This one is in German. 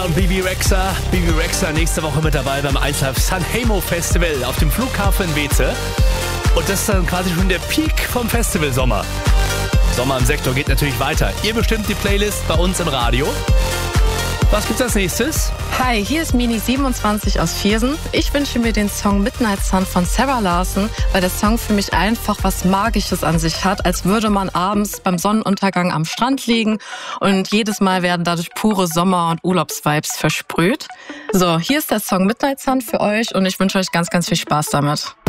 und Bibi Rexha. Bibi Rexha nächste Woche mit dabei beim 1Live Sanremo Festival auf dem Flughafen in Weeze. Und das ist dann quasi schon der Peak vom Festival Sommer. Sommer im Sektor geht natürlich weiter. Ihr bestimmt die Playlist bei uns im Radio. Was gibt's als nächstes? Hi, hier ist Mini27 aus Viersen. Ich wünsche mir den Song Midnight Sun von Sarah Larson, weil der Song für mich einfach was Magisches an sich hat, als würde man abends beim Sonnenuntergang am Strand liegen und jedes Mal werden dadurch pure Sommer- und Urlaubsvibes versprüht. So, hier ist der Song Midnight Sun für euch und ich wünsche euch ganz, ganz viel Spaß damit.